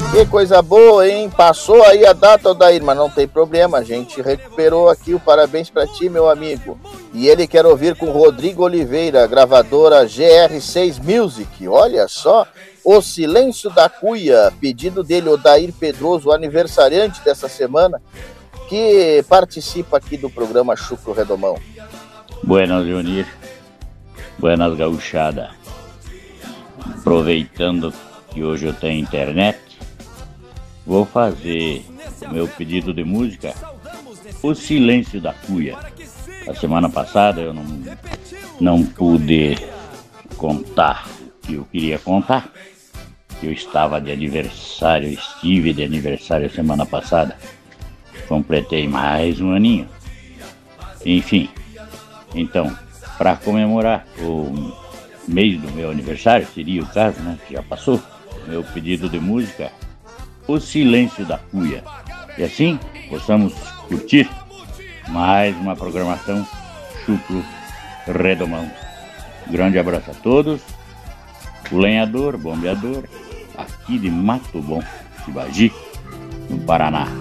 Que coisa boa, hein? Passou aí a data, Odair, mas não tem problema. A gente recuperou aqui o parabéns pra ti, meu amigo. E ele quer ouvir com Rodrigo Oliveira, gravadora GR6 Music. Olha só, O Silêncio da Cuia. Pedido dele, Odair Pedroso, aniversariante dessa semana, que participa aqui do programa Chucro Redomão. Buenas, Leonir. Buenas, gauchada. Aproveitando que hoje eu tenho internet, vou fazer o meu pedido de música, O Silêncio da Cuia. A semana passada eu não pude contar o que eu queria contar. Eu estive de aniversário semana passada. Completei mais um aninho. Enfim, então, para comemorar o mês do meu aniversário, seria o caso, né, que já passou, meu pedido de música, O Silêncio da Cuia. E assim, possamos curtir mais uma programação Chucro Redomão. Grande abraço a todos. O lenhador, bombeador, aqui de Mato Bom, Tibagi, no Paraná.